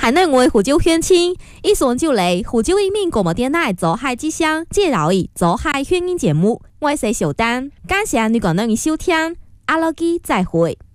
海内外胡椒鄉親，以上就嚟胡椒移民廣播電台走海之鄉介紹嘅走海鄉音節目，我係小丹，感謝你個能收聽，阿拉基再會。